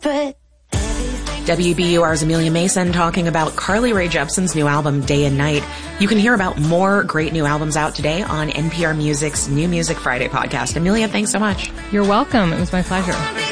WBUR's Amelia Mason talking about Carly Rae Jepsen's new album, Day and Night. You can hear about more great new albums out today on NPR Music's New Music Friday podcast. Amelia, thanks so much. You're welcome. It was my pleasure.